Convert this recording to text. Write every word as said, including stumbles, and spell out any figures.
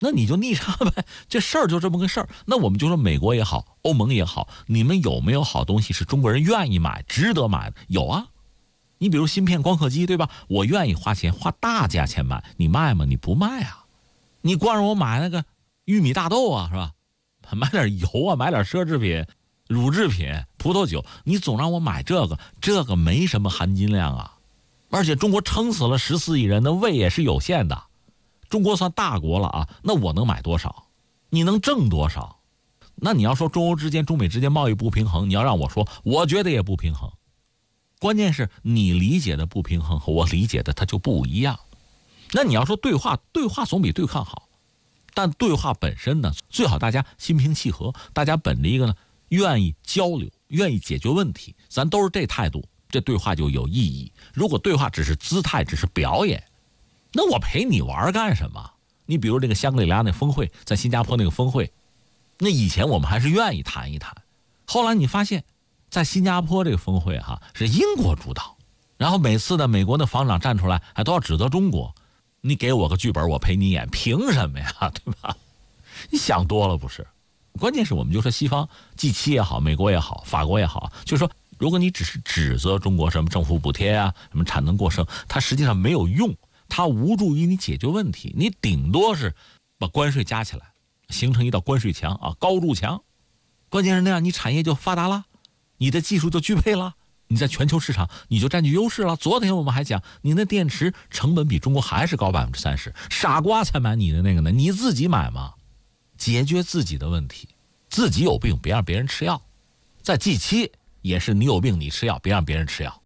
那你就逆差呗，这事儿就这么个事儿。那我们就说美国也好，欧盟也好，你们有没有好东西是中国人愿意买、值得买的？有啊，你比如芯片、光刻机，对吧？我愿意花钱花大价钱买，你卖吗？你不卖啊。你光让我买那个玉米大豆啊，是吧？买点油啊，买点奢侈品、乳制品、葡萄酒，你总让我买这个，这个没什么含金量啊。而且中国撑死了十四亿人，那胃也是有限的。中国算大国了啊，那我能买多少？你能挣多少？那你要说中欧之间、中美之间贸易不平衡，你要让我说，我觉得也不平衡。关键是你理解的不平衡和我理解的它就不一样。那你要说对话，对话总比对抗好，但对话本身呢，最好大家心平气和，大家本着一个呢，愿意交流、愿意解决问题，咱都是这态度，这对话就有意义。如果对话只是姿态，只是表演，那我陪你玩干什么？你比如这个香格里拉那峰会，在新加坡那个峰会，那以前我们还是愿意谈一谈，后来你发现在新加坡这个峰会哈、啊、是英国主导，然后每次的美国的防长站出来还都要指责中国，你给我个剧本我陪你演，凭什么呀，对吧？你想多了不是？关键是我们就说西方 G 七 也好，美国也好，法国也好，就是说如果你只是指责中国什么政府补贴啊，什么产能过剩，它实际上没有用，它无助于你解决问题，你顶多是把关税加起来，形成一道关税墙啊，高筑墙。关键是那样，你产业就发达了，你的技术就具备了，你在全球市场你就占据优势了。昨天我们还讲，你那电池成本比中国还是高百分之三十，傻瓜才买你的那个呢，你自己买嘛，解决自己的问题，自己有病别让别人吃药。在 G 七 也是你有病你吃药，别让别人吃药。